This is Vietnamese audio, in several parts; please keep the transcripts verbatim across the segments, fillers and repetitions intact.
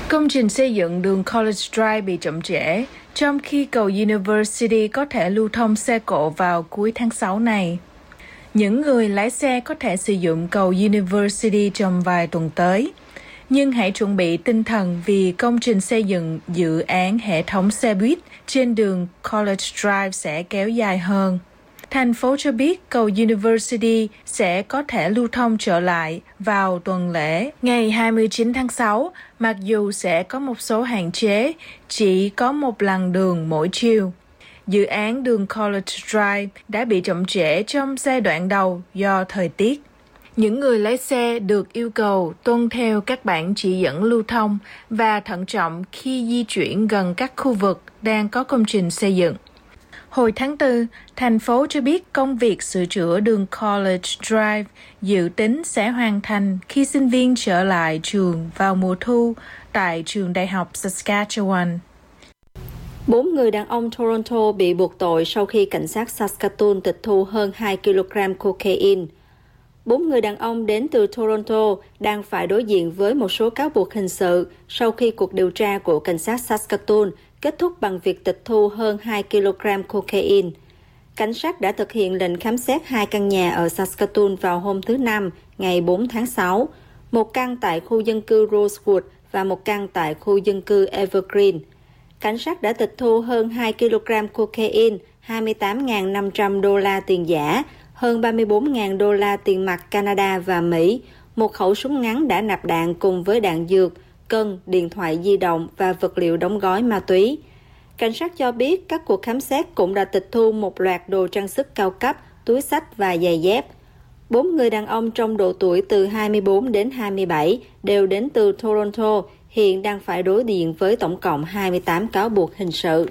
Công trình xây dựng đường College Drive bị chậm trễ, trong khi cầu University có thể lưu thông xe cộ vào cuối tháng sáu này. Những người lái xe có thể sử dụng cầu University trong vài tuần tới, nhưng hãy chuẩn bị tinh thần vì công trình xây dựng dự án hệ thống xe buýt trên đường College Drive sẽ kéo dài hơn. Thành phố cho biết cầu University sẽ có thể lưu thông trở lại vào tuần lễ ngày hai mươi chín tháng sáu, mặc dù sẽ có một số hạn chế, chỉ có một làn đường mỗi chiều. Dự án đường College Drive đã bị chậm trễ trong giai đoạn đầu do thời tiết. Những người lái xe được yêu cầu tuân theo các bản chỉ dẫn lưu thông và thận trọng khi di chuyển gần các khu vực đang có công trình xây dựng. Hồi tháng tư, thành phố cho biết công việc sửa chữa đường College Drive dự tính sẽ hoàn thành khi sinh viên trở lại trường vào mùa thu tại trường đại học Saskatchewan. Bốn người đàn ông Toronto bị buộc tội sau khi cảnh sát Saskatoon tịch thu hơn hai ki lô gam cocaine. Bốn người đàn ông đến từ Toronto đang phải đối diện với một số cáo buộc hình sự sau khi cuộc điều tra của cảnh sát Saskatoon kết thúc bằng việc tịch thu hơn hai ki lô gam cocaine. Cảnh sát đã thực hiện lệnh khám xét hai căn nhà ở Saskatoon vào hôm thứ Năm, ngày bốn tháng sáu, một căn tại khu dân cư Rosewood và một căn tại khu dân cư Evergreen. Cảnh sát đã tịch thu hơn hai ki lô gam cocaine, hai mươi tám nghìn năm trăm đô la tiền giả, hơn ba mươi bốn nghìn đô la tiền mặt Canada và Mỹ, một khẩu súng ngắn đã nạp đạn cùng với đạn dược, cân, điện thoại di động và vật liệu đóng gói ma túy. Cảnh sát cho biết các cuộc khám xét cũng đã tịch thu một loạt đồ trang sức cao cấp, túi xách và giày dép. Bốn người đàn ông trong độ tuổi từ hai mươi bốn đến hai mươi bảy đều đến từ Toronto, hiện đang phải đối diện với tổng cộng hai mươi tám cáo buộc hình sự.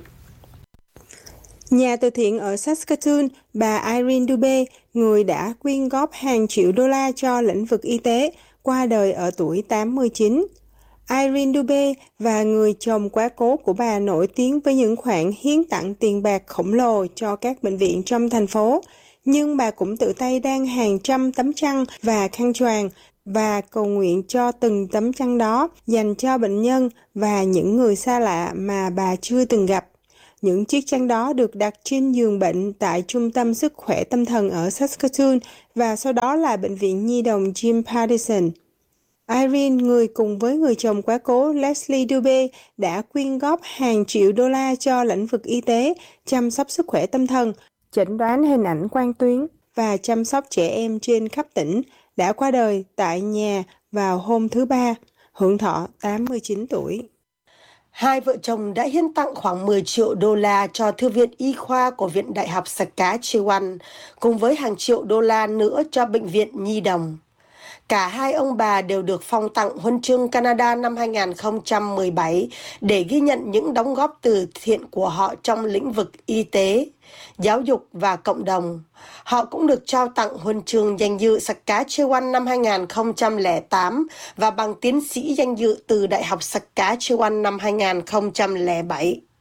Nhà từ thiện ở Saskatoon, bà Irene Dubé, người đã quyên góp hàng triệu đô la cho lĩnh vực y tế, qua đời ở tuổi tám mươi chín. Irene Dubé và người chồng quá cố của bà nổi tiếng với những khoản hiến tặng tiền bạc khổng lồ cho các bệnh viện trong thành phố, nhưng bà cũng tự tay đan hàng trăm tấm chăn và khăn choàng và cầu nguyện cho từng tấm chăn đó dành cho bệnh nhân và những người xa lạ mà bà chưa từng gặp. Những chiếc chăn đó được đặt trên giường bệnh tại Trung tâm Sức khỏe Tâm thần ở Saskatoon và sau đó là Bệnh viện Nhi đồng Jim Pattison. Irene, người cùng với người chồng quá cố Leslie Dubé, đã quyên góp hàng triệu đô la cho lĩnh vực y tế, chăm sóc sức khỏe tâm thần, chẩn đoán hình ảnh quang tuyến và chăm sóc trẻ em trên khắp tỉnh, đã qua đời tại nhà vào hôm thứ Ba, hưởng thọ tám mươi chín tuổi. Hai vợ chồng đã hiến tặng khoảng mười triệu đô la cho Thư viện Y khoa của Viện Đại học Saskatchewan, cùng với hàng triệu đô la nữa cho Bệnh viện Nhi đồng. Cả hai ông bà đều được phong tặng Huân chương Canada năm hai nghìn không trăm mười bảy để ghi nhận những đóng góp từ thiện của họ trong lĩnh vực y tế, giáo dục và cộng đồng. Họ cũng được trao tặng Huân chương danh dự Saskatchewan năm hai nghìn không trăm lẻ tám và bằng tiến sĩ danh dự từ Đại học Saskatchewan năm hai nghìn không trăm lẻ bảy.